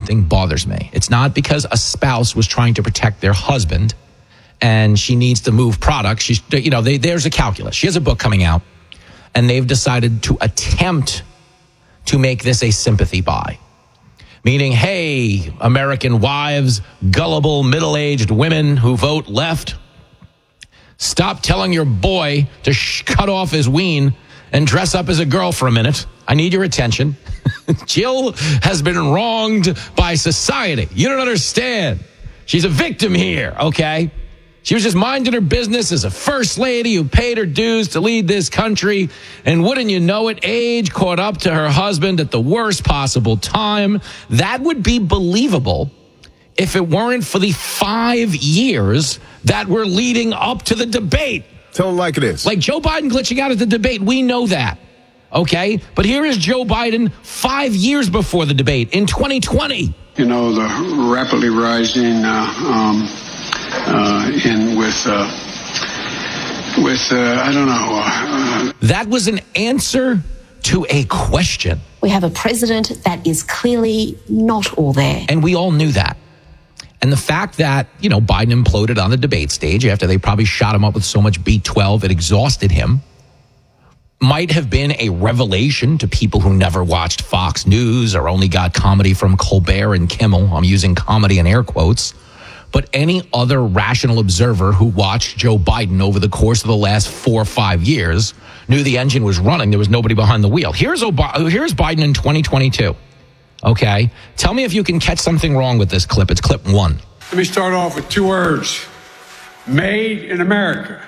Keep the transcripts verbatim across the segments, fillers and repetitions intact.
something bothers me. It's not because a spouse was trying to protect their husband and she needs to move products. She's, you know, they, there's a calculus. She has a book coming out, and they've decided to attempt to make this a sympathy buy. Meaning, hey, American wives, gullible middle-aged women who vote left, stop telling your boy to sh- cut off his ween and dress up as a girl for a minute. I need your attention. Jill has been wronged by society. You don't understand. She's a victim here, okay? She was just minding her business as a first lady who paid her dues to lead this country. And wouldn't you know it, age caught up to her husband at the worst possible time. That would be believable if it weren't for the five years that were leading up to the debate. Tell them like it is. Like Joe Biden glitching out at the debate, we know that, okay? But here is Joe Biden five years before the debate in twenty twenty. You know, the rapidly rising uh, um, uh, in with, uh, with uh, I don't know. Uh, that was an answer to a question. We have a president that is clearly not all there. And we all knew that. And the fact that, you know, Biden imploded on the debate stage after they probably shot him up with so much B twelve it exhausted him might have been a revelation to people who never watched Fox News or only got comedy from Colbert and Kimmel. I'm using comedy in air quotes. But any other rational observer who watched Joe Biden over the course of the last four or five years knew the engine was running. There was nobody behind the wheel. Here's, Ob- here's Biden in twenty twenty-two. Okay? Tell me if you can catch something wrong with this clip. It's clip one. Let me start off with two words. Made in America.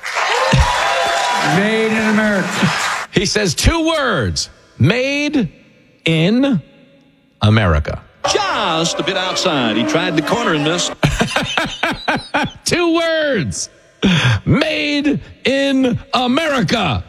Made in America. He says two words. Made in America. Just a bit outside. He tried the corner in this. Two words. Made in America.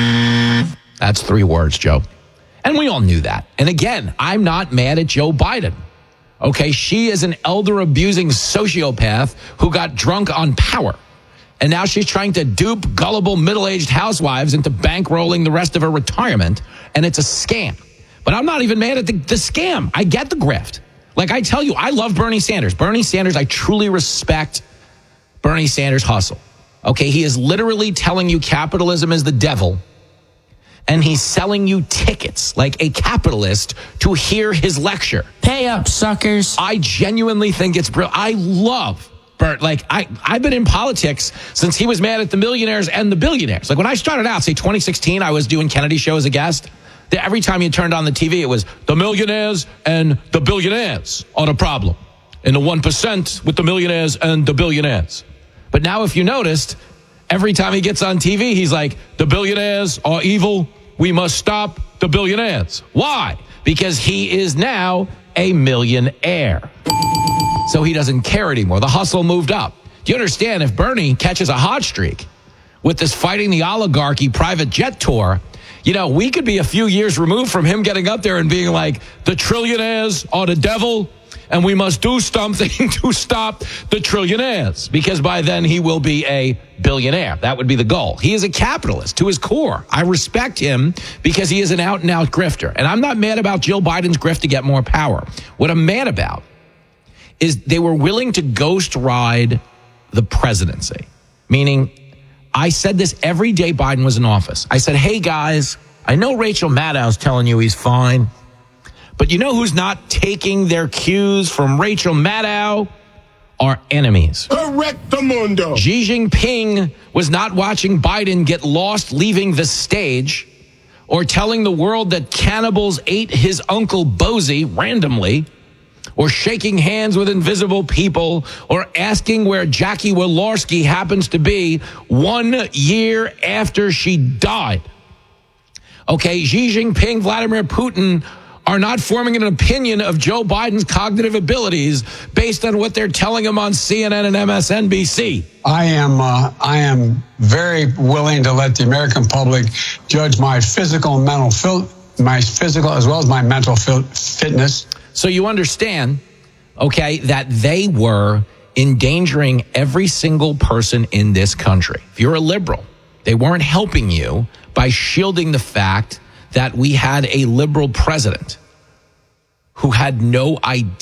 That's three words, Joe. And we all knew that. And again, I'm not mad at Joe Biden. Okay, she is an elder-abusing sociopath who got drunk on power. And now she's trying to dupe gullible middle-aged housewives into bankrolling the rest of her retirement. And it's a scam. But I'm not even mad at the, the scam. I get the grift. Like I tell you, I love Bernie Sanders. Bernie Sanders, I truly respect Bernie Sanders' hustle. Okay, he is literally telling you capitalism is the devil. And he's selling you tickets like a capitalist to hear his lecture. Pay up, suckers. I genuinely think it's brilliant. I love Bert. Like, I, I've been in politics since he was mad at the millionaires and the billionaires. Like, when I started out, say twenty sixteen, I was doing Kennedy show as a guest. Every time you turned on the T V, it was the millionaires and the billionaires are the problem. And the one percent with the millionaires and the billionaires. But now, if you noticed, every time he gets on T V, he's like, the billionaires are evil. We must stop the billionaires. Why? Because he is now a millionaire. So he doesn't care anymore. The hustle moved up. Do you understand? If Bernie catches a hot streak with this fighting the oligarchy private jet tour, you know, we could be a few years removed from him getting up there and being like, the trillionaires are the devil, and we must do something to stop the trillionaires, because by then he will be a billionaire. That would be the goal. He is a capitalist to his core. I respect him because he is an out-and-out grifter. And I'm not mad about Jill Biden's grift to get more power. What I'm mad about is they were willing to ghost ride the presidency, meaning I said this every day Biden was in office. I said, hey, guys, I know Rachel Maddow's telling you he's fine, but you know who's not taking their cues from Rachel Maddow? Our enemies. Correctamundo. Xi Jinping was not watching Biden get lost leaving the stage or telling the world that cannibals ate his Uncle Bozy randomly, or shaking hands with invisible people, or asking where Jackie Walorski happens to be one year after she died. Okay, Xi Jinping, Vladimir Putin are not forming an opinion of Joe Biden's cognitive abilities based on what they're telling him on C N N and M S N B C. I am uh, I am very willing to let the American public judge my physical and mental fil- my physical as well as my mental fil- fitness. So you understand, okay, that they were endangering every single person in this country. If you're a liberal, they weren't helping you by shielding the fact that we had a liberal president who had no idea